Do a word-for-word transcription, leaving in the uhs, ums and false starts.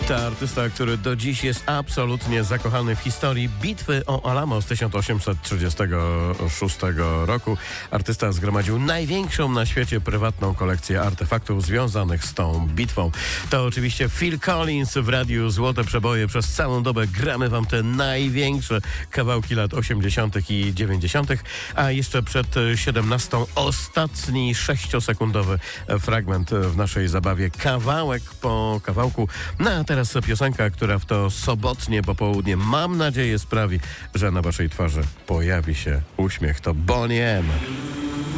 To artysta, który do dziś jest absolutnie zakochany w historii bitwy o Alamo z tysiąc osiemset trzydziestego szóstego roku. Artysta zgromadził największą na świecie prywatną kolekcję artefaktów związanych z tą bitwą. To oczywiście Phil Collins w radiu Złote Przeboje. Przez całą dobę gramy wam te największe kawałki lat osiemdziesiątych i dziewięćdziesiątych, a jeszcze przed siedemnastą ostatni sześciosekundowy fragment w naszej zabawie. Kawałek po kawałku. No a teraz piosenka, która w to sobotnie popołudnie, mam nadzieję, sprawi, że na waszej twarzy pojawi się uśmiech. To Boney M.